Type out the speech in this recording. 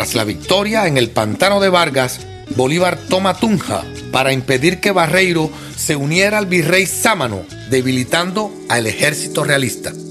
Tras la victoria en el Pantano de Vargas, Bolívar toma Tunja para impedir que Barreiro se uniera al virrey Sámano, debilitando al ejército realista.